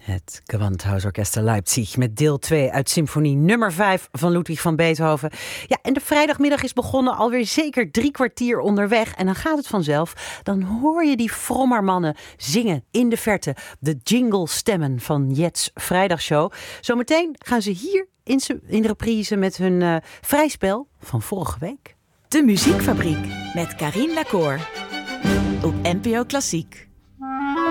Het Gewandhausorchester Leipzig met deel 2 uit symfonie nummer 5 van Ludwig van Beethoven. Ja, en de vrijdagmiddag is begonnen, alweer zeker 3 kwartier onderweg. En dan gaat het vanzelf. Dan hoor je die frommermannen zingen in de verte. De jingle-stemmen van Jets Vrijdagshow. Zometeen gaan ze hier in reprise met hun vrijspel van vorige week. De Muziekfabriek met Carien Lacour op NPO Klassiek.